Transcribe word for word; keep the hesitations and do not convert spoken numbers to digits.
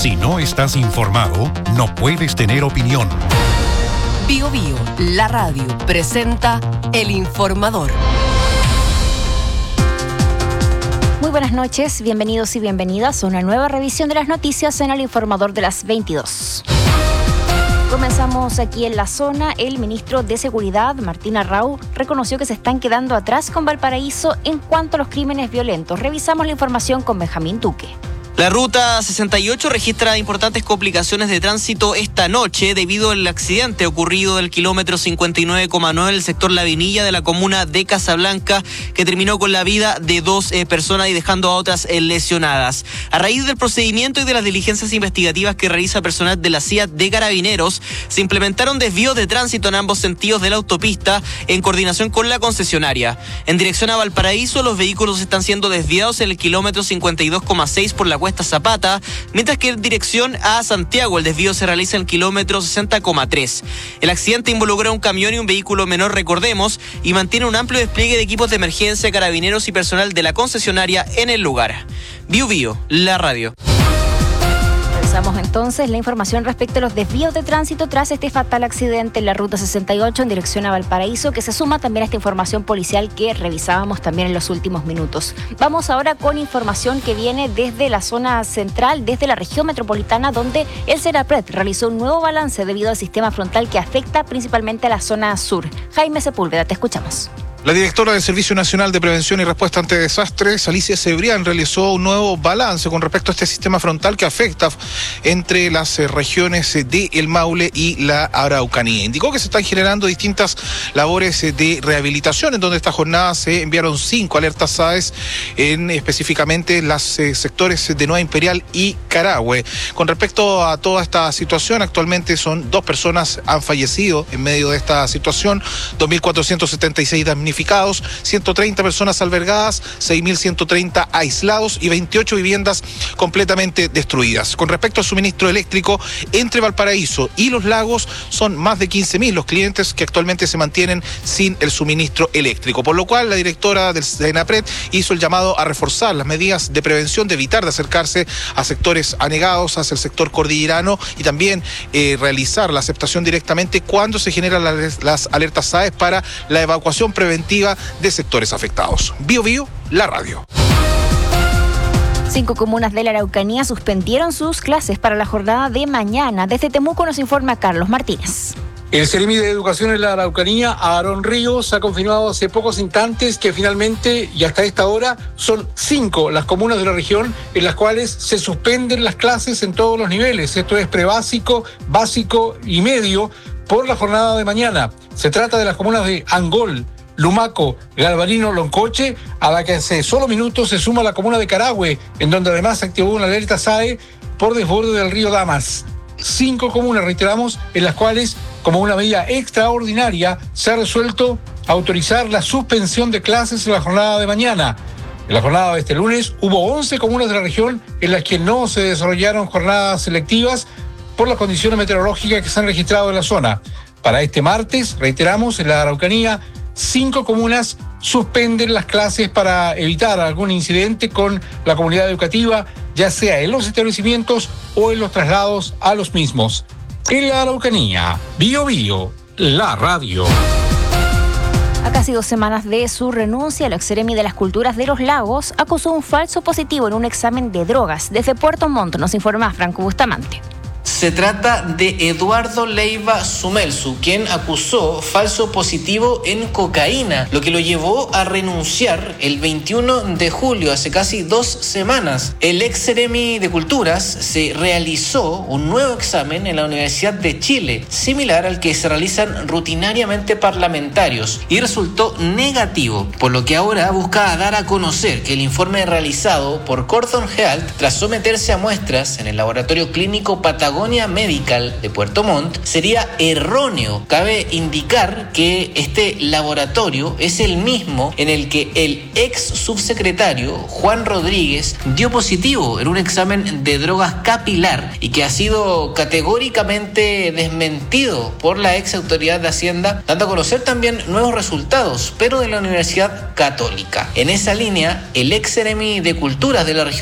Si no estás informado, no puedes tener opinión. Bio Bio, la radio, presenta El Informador. Muy buenas noches, bienvenidos y bienvenidas a una nueva revisión de las noticias en El Informador de las veintidós. Comenzamos aquí en la zona. El ministro de Seguridad, Martín Arrau, reconoció que se están quedando atrás con Valparaíso en cuanto a los crímenes violentos. Revisamos la información con Benjamín Duque. La ruta sesenta y ocho registra importantes complicaciones de tránsito esta noche debido al accidente ocurrido del kilómetro cincuenta y nueve coma nueve del sector La Vinilla de la comuna de Casablanca, que terminó con la vida de dos eh, personas y dejando a otras eh, lesionadas. A raíz del procedimiento y de las diligencias investigativas que realiza personal de la C I A de Carabineros, se implementaron desvíos de tránsito en ambos sentidos de la autopista en coordinación con la concesionaria. En dirección a Valparaíso, los vehículos están siendo desviados en el kilómetro cincuenta y dos coma seis por la Cuesta Zapata, mientras que en dirección a Santiago el desvío se realiza en el kilómetro sesenta coma tres. El accidente involucró a un camión y un vehículo menor, recordemos, y mantiene un amplio despliegue de equipos de emergencia, carabineros y personal de la concesionaria en el lugar. Bio Bio, la radio. Revisamos entonces la información respecto a los desvíos de tránsito tras este fatal accidente en la ruta sesenta y ocho en dirección a Valparaíso, que se suma también a esta información policial que revisábamos también en los últimos minutos. Vamos ahora con información que viene desde la zona central, desde la región metropolitana, donde el SENAPRED realizó un nuevo balance debido al sistema frontal que afecta principalmente a la zona sur. Jaime Sepúlveda, te escuchamos. La directora del Servicio Nacional de Prevención y Respuesta ante Desastres, Alicia Cebrián, realizó un nuevo balance con respecto a este sistema frontal que afecta entre las regiones de El Maule y la Araucanía. Indicó que se están generando distintas labores de rehabilitación, en donde esta jornada se enviaron cinco alertas S A E S en específicamente los sectores de Nueva Imperial y Carahue. Con respecto a toda esta situación, actualmente son dos personas han fallecido en medio de esta situación, dos mil cuatrocientos setenta y seis damnificados, ciento treinta personas albergadas, seis mil ciento treinta aislados y veintiocho viviendas completamente destruidas. Con respecto al suministro eléctrico, entre Valparaíso y Los Lagos son más de quince mil los clientes que actualmente se mantienen sin el suministro eléctrico, por lo cual la directora del SENAPRED hizo el llamado a reforzar las medidas de prevención, de evitar de acercarse a sectores anegados, hacia el sector cordillerano, y también eh, realizar la aceptación directamente cuando se generan las, las alertas S A E S para la evacuación preventiva de sectores afectados. Bio Bio, la radio. Cinco comunas de la Araucanía suspendieron sus clases para la jornada de mañana. Desde Temuco nos informa Carlos Martínez. El Seremi de Educación en la Araucanía, Aarón Ríos, ha confirmado hace pocos instantes que finalmente, y hasta esta hora, son cinco las comunas de la región en las cuales se suspenden las clases en todos los niveles. Esto es prebásico, básico y medio por la jornada de mañana. Se trata de las comunas de Angol, Lumaco, Galvarino, Loncoche, a la que hace solo minutos se suma la comuna de Carahue, en donde además se activó una alerta S A E por desborde del río Damas. Cinco comunas, reiteramos, en las cuales, como una medida extraordinaria, se ha resuelto autorizar la suspensión de clases en la jornada de mañana. En la jornada de este lunes hubo once comunas de la región en las que no se desarrollaron jornadas selectivas por las condiciones meteorológicas que se han registrado en la zona. Para este martes, reiteramos, en la Araucanía, cinco comunas suspenden las clases para evitar algún incidente con la comunidad educativa, ya sea en los establecimientos o en los traslados a los mismos. En la Araucanía, Bio Bio, la radio. A casi dos semanas de su renuncia, el ex-seremi de las Culturas de Los Lagos acusó un falso positivo en un examen de drogas. Desde Puerto Montt nos informa Franco Bustamante. Se trata de Eduardo Leiva Sumelsu, quien acusó falso positivo en cocaína, lo que lo llevó a renunciar el veintiuno de julio, hace casi dos semanas. El ex seremi de Culturas se realizó un nuevo examen en la Universidad de Chile, similar al que se realizan rutinariamente parlamentarios, y resultó negativo, por lo que ahora busca dar a conocer que el informe realizado por Cordon Health, tras someterse a muestras en el laboratorio clínico Patagonia Medical de Puerto Montt, sería erróneo. Cabe indicar que este laboratorio es el mismo en el que el ex subsecretario Juan Rodríguez dio positivo en un examen de drogas capilar y que ha sido categóricamente desmentido por la ex autoridad de Hacienda, dando a conocer también nuevos resultados, pero de la Universidad Católica. En esa línea, el ex seremi de Culturas de la región